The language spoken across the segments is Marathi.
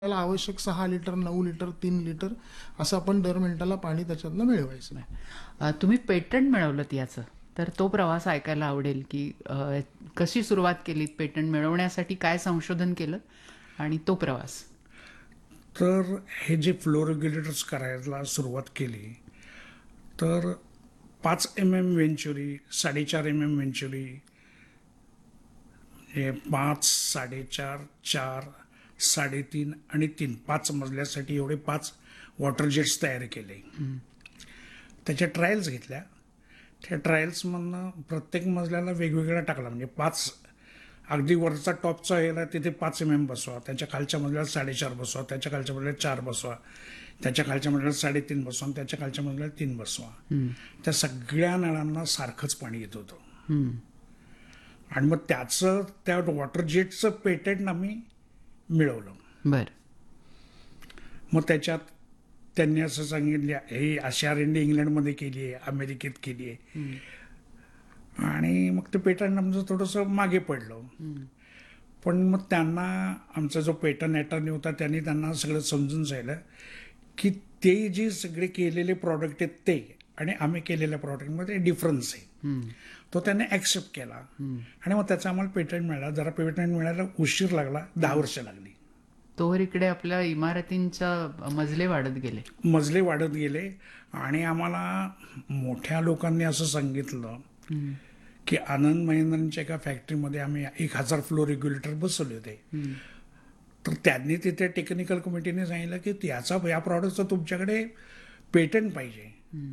त्याला आवश्यक 6 लिटर 9 लिटर 3 लिटर असं आपण दर मिनिटाला पाणी त्याच्यातनं मिळवायचं. तुम्ही पेटंट मिळवलं याचं, तर तो प्रवास ऐकायला आवडेल की कशी सुरुवात केलीत, पेटंट मिळवण्यासाठी काय संशोधन केलं आणि तो प्रवास. तर हे जे फ्लो रेग्युलेटर्स करायला सुरुवात केली तर 5 mm वेंचुरी 4.5 mm वेंचुरी हे 5 4.5 4 3.5 आणि 3 5 मजल्यासाठी एवढे 5 वॉटर जेट्स तयार केले. त्याच्या ट्रायल्स घेतल्या. त्या ट्रायल्समधनं प्रत्येक मजल्याला वेगवेगळा टाकला, म्हणजे 5 अगदी वरचा टॉपचा याला तिथे 5 mm बसवा, त्याच्या खालच्या मजल्याला 4.5 बसवा, त्याच्या खालच्या मजल्याला 4 बसवा, त्याच्या खालच्या मजल्याला 3.5 बसवा आणि त्याच्या खालच्या मजल्याला 3 बसवा. त्या सगळ्या नळांना सारखंच पाणी येत होतं. आणि मग त्याचं त्या वॉटर जेटचं पेटंट आम्ही मिळवलं. बर. मग त्याच्यात त्यांनी असं सांगितलं, हे अशी R&D इंग्लंडमध्ये केली आहे, अमेरिकेत केली आहे. आणि मग ते पेटंट आमचं थोडंसं मागे पडलं. पण मग त्यांना आमचा जो पेटंट अटर्नी होता त्यांनी त्यांना सगळं समजून सांगितलं की ते जे सगळे केलेले प्रॉडक्ट आहेत ते आणि आम्ही केलेल्या प्रॉडक्टमध्ये डिफरन्स आहे. तो त्याने ॲक्सेप्ट केला आणि मग त्याचा आम्हाला पेटंट मिळाला. जरा पेटंट मिळायला उशीर लागला, 10 वर्ष लागली. तोवर इकडे आपल्या इमारतींच्या मजले वाढत गेले आणि आम्हाला मोठ्या लोकांनी असं सांगितलं की आनंद महिंद्रांच्या एका फॅक्टरीमध्ये आम्ही 1000 फ्लो रेग्युलेटर बसवले होते. तर त्यांनी तिथे टेक्निकल कमिटीने सांगितलं की या प्रॉडक्टचं तुमच्याकडे पेटंट पाहिजे.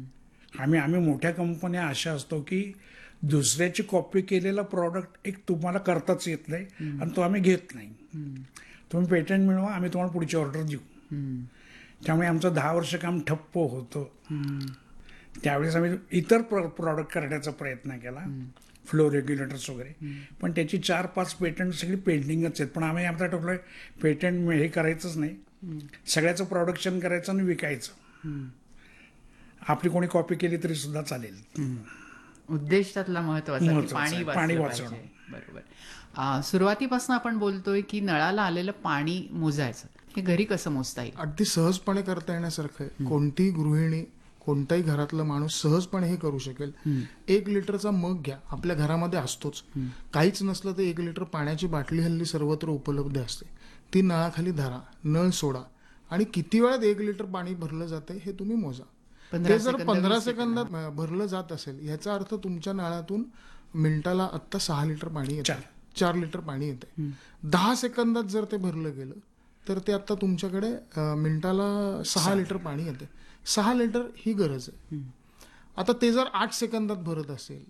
आम्ही मोठ्या कंपन्या अशा असतो की दुसऱ्याची कॉपी केलेला प्रॉडक्ट एक तुम्हाला करताच येत नाही आणि तो आम्ही घेत नाही. तुम्ही पेटंट मिळवा, आम्ही तुम्हाला पुढची ऑर्डर देऊ. त्यामुळे आमचं 10 वर्ष काम ठप्प होतं. त्यावेळेस आम्ही इतर प्रॉडक्ट करण्याचा प्रयत्न केला, फ्लो रेग्युलेटर्स वगैरे, पण त्याची 4-5 पेटंट सगळी पेंडिंगच आहेत. पण आम्ही आता ठरलोय पेटंट हे करायचंच नाही, सगळ्याचं प्रोडक्शन करायचं आणि विकायचं. आपली कोणी कॉपी केली तरी सुद्धा चालेल. उद्देश त्यातला महत्वाचा, पाणी वाचवणं. बरोबर. सुरुवातीपासून आपण बोलतोय की नळाला आलेलं पाणी मोजायचं, हे घरी कसं मोजता येईल? अगदी सहजपणे करता येण्यासारखं आहे. कोणतीही गृहिणी, कोणताही घरातला माणूस सहजपणे हे करू शकेल. 1 लिटरचा मग घ्या, आपल्या घरामध्ये असतोच. काहीच नसलं तर 1 लिटर पाण्याची बाटली हल्ली सर्वत्र उपलब्ध असते. ती नळाखाली धरा, नळ सोडा आणि किती वेळात 1 लिटर पाणी भरलं जाते हे तुम्ही मोजा. ते जर 15 सेकंदात भरलं जात असेल याचा अर्थ तुमच्या नळातून मिनिटाला आत्ता 6 लिटर पाणी येतं, 4 लिटर पाणी येते. 10 सेकंदात जर ते भरलं गेलं तर ते आता तुमच्याकडे मिनिटाला 6 लिटर पाणी येते. 6 लिटर ही गरज आहे. आता ते जर 8 सेकंदात भरत असेल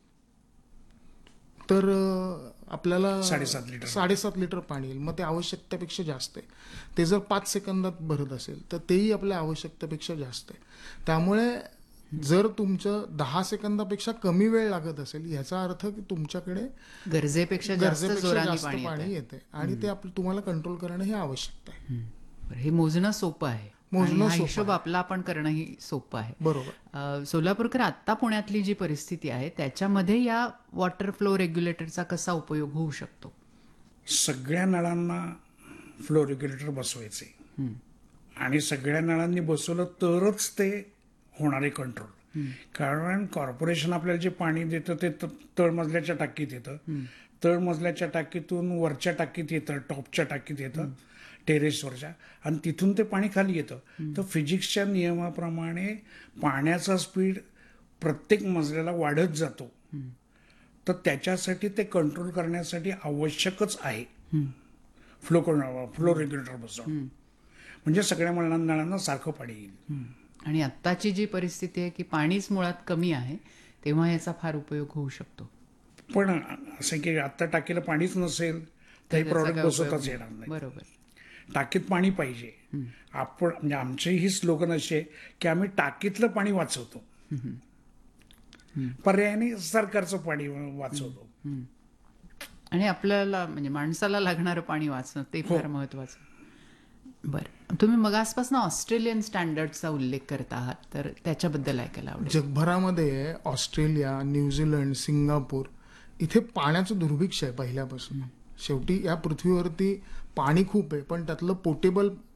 तर आपल्याला 7.5 लिटर पाणी येईल. मग ते आवश्यकतेपेक्षा जास्त आहे. ते जर 5 सेकंदात भरत असेल तर तेही आपल्या आवश्यकतेपेक्षा जास्त आहे. त्यामुळे जर तुमचं 10 सेकंदापेक्षा कमी वेळ लागत असेल याचा अर्थ की तुमच्याकडे गरजेपेक्षा जास्त पाणी येते आणि ते तुम्हाला कंट्रोल करणं हे आवश्यक आहे. हे मोजणं सोपं आहे, हिशोब आपला आपण करणं ही सोपं आहे. बरोबर. सोलापूरकर, आता पुण्यातली जी परिस्थिती आहे त्याच्यामध्ये या वॉटर फ्लो रेग्युलेटरचा कसा उपयोग होऊ शकतो? सगळ्या नळांना फ्लो रेग्युलेटर बसवायचे आणि सगळ्या नळांनी बसवलं तरच ते होणारे कंट्रोल. कारण कॉर्पोरेशन आपल्याला जे पाणी देतं ते तळमजल्याच्या टाकीत येतं, तळमजल्याच्या टाकीतून वरच्या टाकीत येतं, टॉपच्या टाकीत येतं, टेरेसवरच्या, आणि तिथून ते पाणी खाली येतं. तर फिजिक्सच्या नियमाप्रमाणे पाण्याचा स्पीड प्रत्येक मजल्याला वाढत जातो. तर त्याच्यासाठी ते कंट्रोल करण्यासाठी आवश्यकच आहे फ्लो रेग्युलेटर बसवणं, म्हणजे सगळ्या नळांना सारखं पाणी येईल. आणि आत्ताची जी परिस्थिती आहे की पाणीच मुळात कमी आहे, तेव्हा याचा फार उपयोग होऊ शकतो. पण असं की आत्ता टाकीला पाणीच नसेल तर प्रॉडक्ट बसवताच येणार नाही. बरोबर. टाकीत पाणी पाहिजे. आपण म्हणजे आमचे ही स्लोगन असे आहे की आम्ही टाकीतलं पाणी वाचवतो, पर्यायाने सरकारचं पाणी वाचवतो. आणि आपल्याला म्हणजे माणसाला लागणारं पाणी वाचणं ते फार महत्वाचं. बरं, तुम्ही मगासपासून ऑस्ट्रेलियन स्टँडर्डचा उल्लेख करत आहात, तर त्याच्याबद्दल ऐकायला आवडेल. जगभरामध्ये ऑस्ट्रेलिया, न्यूझीलंड, सिंगापूर इथे पाण्याचं दुर्भिक्ष आहे पहिल्यापासून. शेवटी या पृथ्वीवरती पाणी खूप आहे पण त्यातलं पोटेबल